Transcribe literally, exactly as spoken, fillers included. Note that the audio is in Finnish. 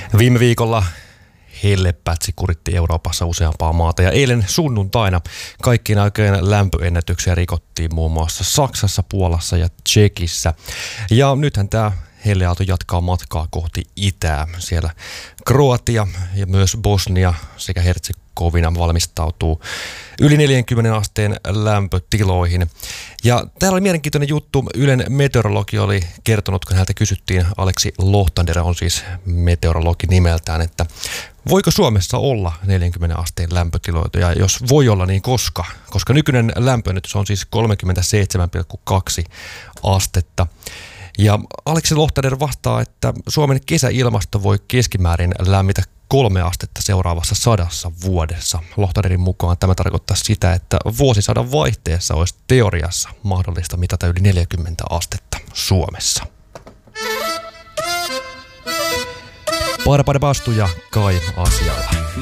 Viime viikolla hellepätsi kuritti Euroopassa useampaa maata ja eilen sunnuntaina kaikkien aikojen lämpöennätyksiä rikottiin muun muassa Saksassa, Puolassa ja Tšekissä. Ja nythän tämä helleaalto jatkaa matkaa kohti itää. Siellä Kroatia ja myös Bosnia sekä Hertsegovina valmistautuu yli neljänkymmenen asteen lämpötiloihin. Ja täällä oli mielenkiintoinen juttu. Ylen meteorologi oli kertonut, kun häneltä kysyttiin, Aleksi Lohtander on siis meteorologi nimeltään, että voiko Suomessa olla neljänkymmenen asteen lämpötiloita ja jos voi olla, niin koska? Koska nykyinen lämpöennätys on siis kolmekymmentäseitsemän pilkku kaksi astetta. Ja Aleksi Lohtander vastaa, että Suomen kesäilmasto voi keskimäärin lämmitä kolme astetta seuraavassa sadassa vuodessa. Lohtanderin mukaan tämä tarkoittaa sitä, että vuosisadan vaihteessa olisi teoriassa mahdollista mitata yli neljäkymmentä astetta Suomessa. Parpade Bastu ja Kai asialla.